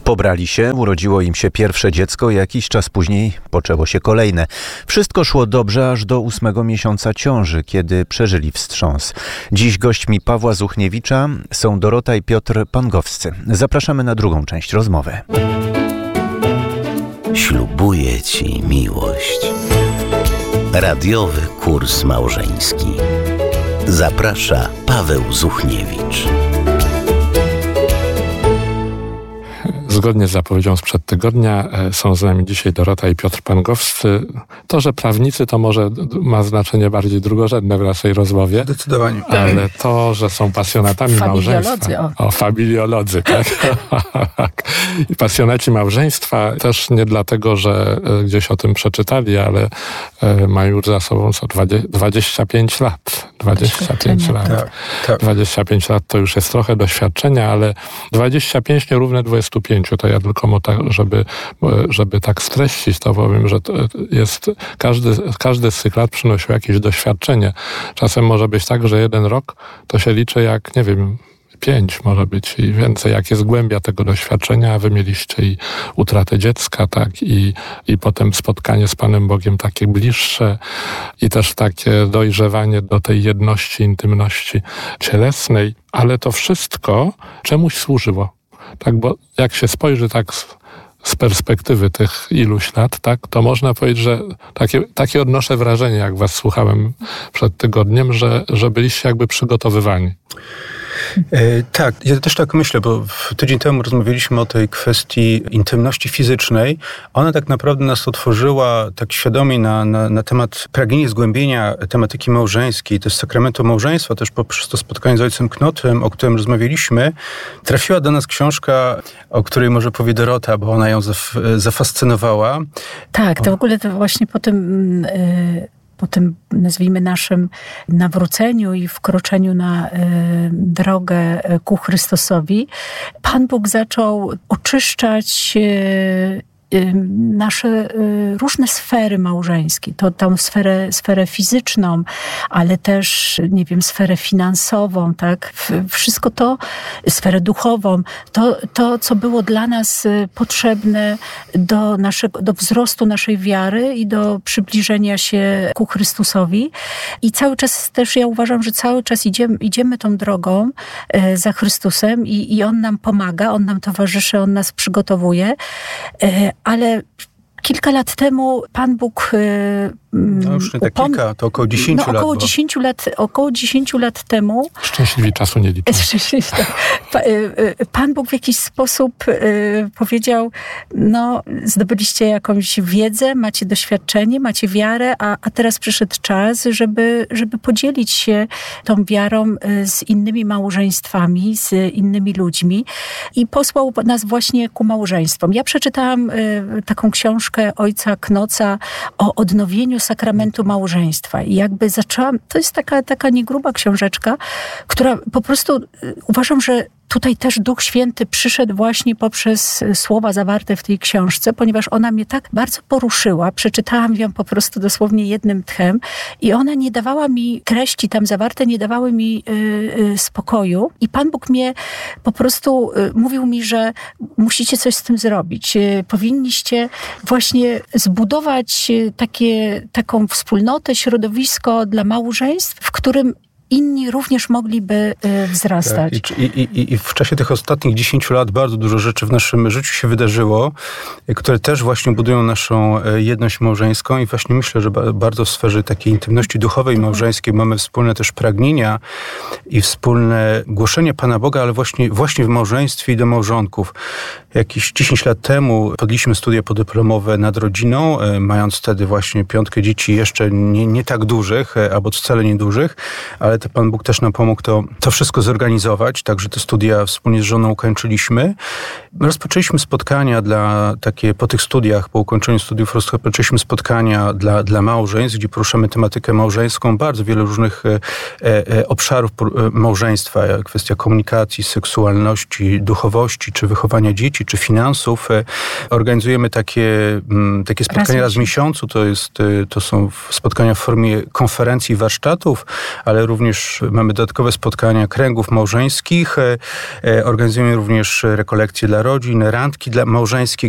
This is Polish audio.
Pobrali się, urodziło im się pierwsze dziecko, jakiś czas później poczęło się kolejne. Wszystko szło dobrze aż do 8. miesiąca ciąży, kiedy przeżyli wstrząs. Dziś gośćmi Pawła Zuchniewicza są Dorota i Piotr Pangowscy. Zapraszamy na drugą część rozmowy. Ślubuję Ci miłość. Radiowy kurs małżeński. Zaprasza Paweł Zuchniewicz. Zgodnie z zapowiedzią sprzed tygodnia są z nami dzisiaj Dorota i Piotr Pangowscy. To, że prawnicy, to może ma znaczenie bardziej drugorzędne w naszej rozmowie. Zdecydowanie. Ale to, że są pasjonatami małżeństwa. Familiolodzy, tak? I pasjonaci małżeństwa też nie dlatego, że gdzieś o tym przeczytali, ale mają już za sobą 25 lat. 25 lat. Tak. 25 lat to już jest trochę doświadczenia, ale 25 nierówne 25. To ja tylko żeby tak streścić, to powiem, że to jest każdy z tych lat przynosił jakieś doświadczenie. Czasem może być tak, że jeden rok to się liczy jak, 5 może być i więcej, jak jest głębia tego doświadczenia, a wy mieliście i utratę dziecka, tak, i potem spotkanie z Panem Bogiem takie bliższe i też takie dojrzewanie do tej jedności, intymności cielesnej, ale to wszystko czemuś służyło. Tak, bo jak się spojrzy tak z perspektywy tych iluś lat, tak, to można powiedzieć, że takie odnoszę wrażenie, jak was słuchałem przed tygodniem, że byliście jakby przygotowywani. Tak, ja też tak myślę, bo tydzień temu rozmawialiśmy o tej kwestii intymności fizycznej. Ona tak naprawdę nas otworzyła tak świadomie na temat pragnienia zgłębienia tematyki małżeńskiej, też sakramentu małżeństwa, też poprzez to spotkanie z ojcem Knotym, o którym rozmawialiśmy. Trafiła do nas książka, o której może powie Dorota, bo ona ją zafascynowała. Tak, to w ogóle to właśnie po tym, nazwijmy, naszym nawróceniu i wkroczeniu na drogę ku Chrystusowi, Pan Bóg zaczął oczyszczać nasze różne sfery małżeńskie. To tą sferę fizyczną, ale też, sferę finansową, tak? Wszystko to, sferę duchową, to, co było dla nas potrzebne do wzrostu naszej wiary i do przybliżenia się ku Chrystusowi. I cały czas też ja uważam, że cały czas idziemy tą drogą za Chrystusem i On nam pomaga, On nam towarzyszy, On nas przygotowuje. Ale kilka lat temu Pan Bóg... już nie tak kilka, to około 10 lat. Około 10 lat temu... Szczęśliwi czasu nie liczą. Pan Bóg w jakiś sposób powiedział, zdobyliście jakąś wiedzę, macie doświadczenie, macie wiarę, a teraz przyszedł czas, żeby podzielić się tą wiarą z innymi małżeństwami, z innymi ludźmi i posłał nas właśnie ku małżeństwom. Ja przeczytałam taką książkę ojca Knoca o odnowieniu sakramentu małżeństwa. I jakby zaczęłam, to jest taka niegruba książeczka, która po prostu uważam, że tutaj też Duch Święty przyszedł właśnie poprzez słowa zawarte w tej książce, ponieważ ona mnie tak bardzo poruszyła. Przeczytałam ją po prostu dosłownie jednym tchem i ona nie dawała mi, treści tam zawarte nie dawały mi spokoju. I Pan Bóg mnie po prostu mówił mi, że musicie coś z tym zrobić. Powinniście właśnie zbudować taką wspólnotę, środowisko dla małżeństw, w którym inni również mogliby wzrastać. Tak, i w czasie tych ostatnich 10 lat bardzo dużo rzeczy w naszym życiu się wydarzyło, które też właśnie budują naszą jedność małżeńską i właśnie myślę, że bardzo w sferze takiej intymności duchowej małżeńskiej mamy wspólne też pragnienia i wspólne głoszenie Pana Boga, ale właśnie w małżeństwie i do małżonków. Jakieś 10 lat temu podjęliśmy studia podyplomowe nad rodziną, mając wtedy właśnie 5 dzieci jeszcze nie tak dużych, albo wcale niedużych, ale to Pan Bóg też nam pomógł to wszystko zorganizować, także te studia wspólnie z żoną ukończyliśmy. Rozpoczęliśmy spotkania po tych studiach, po ukończeniu studiów rozpoczęliśmy spotkania dla małżeństw, gdzie poruszamy tematykę małżeńską, bardzo wiele różnych obszarów małżeństwa, kwestia komunikacji, seksualności, duchowości, czy wychowania dzieci, czy finansów. Organizujemy takie spotkania raz w miesiącu, to są spotkania w formie konferencji i warsztatów, ale również mamy dodatkowe spotkania kręgów małżeńskich. Organizujemy również rekolekcje dla dla rodzin, randki dla małżeńskie,